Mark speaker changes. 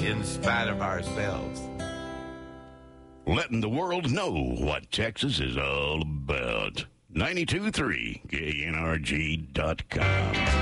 Speaker 1: in spite of ourselves.
Speaker 2: Letting the world know what Texas is all about. 92.3 KNRG.com.